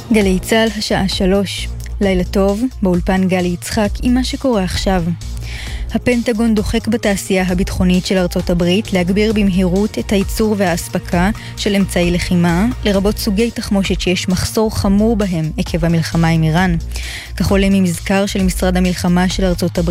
גלי צהל, השעה 3. לילה טוב, באולפן גלי יצחק עם מה שקורה עכשיו. הפנטגון דוחק בתעשייה הביטחונית של ארצות הברית להגביר במהירות את הייצור והאספקה של אמצעי לחימה, לרבות סוגי תחמושת שיש מחסור חמור בהם עקב המלחמה עם איראן. כך עולה ממזכר של משרד המלחמה של ארצות הברית